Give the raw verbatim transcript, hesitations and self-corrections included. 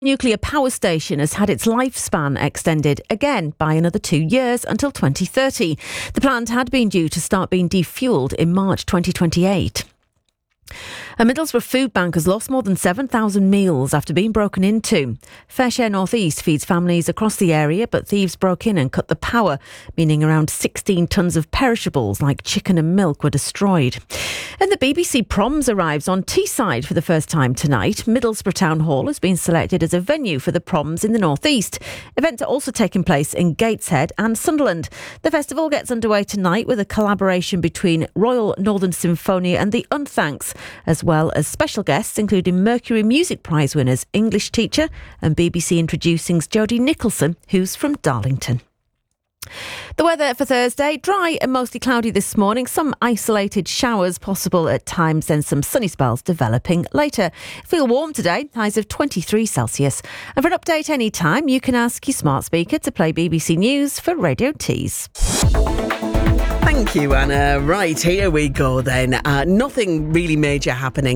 Nuclear power station has had its lifespan extended again by another two years until twenty thirty. The plant had been due to start being defuelled in March twenty twenty-eight. A Middlesbrough food bank has lost more than seven thousand meals after being broken into. Fairshare North East feeds families across the area, but thieves broke in and cut the power, meaning around sixteen tonnes of perishables like chicken and milk were destroyed. And the B B C Proms arrives on Teesside for the first time tonight. Middlesbrough Town Hall has been selected as a venue for the Proms in the North East. Events are also taking place in Gateshead and Sunderland. The festival gets underway tonight with a collaboration between Royal Northern Symphonia and the Unthanks, as well as special guests including Mercury Music Prize winners, English teacher and B B C Introducing's Jodie Nicholson, who's from Darlington. The weather for Thursday, dry and mostly cloudy this morning. Some isolated showers possible at times, then some sunny spells developing later. Feel warm today, highs of twenty-three Celsius. And for an update anytime, you can ask your smart speaker to play B B C News for Radio Tees. Thank you, Anna. Right, here we go then. Uh, nothing really major happening